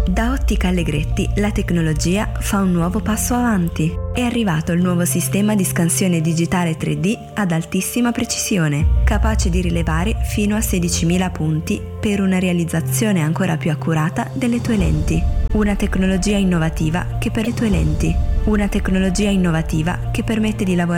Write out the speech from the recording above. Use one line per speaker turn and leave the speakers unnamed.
Da Ottica Allegretti la tecnologia fa un nuovo passo avanti. È arrivato il nuovo sistema di scansione digitale 3D ad altissima precisione, capace di rilevare fino a 16.000 punti per una realizzazione ancora più accurata delle tue lenti. Una tecnologia innovativa che per le tue lenti. Una tecnologia innovativa che permette di lavorare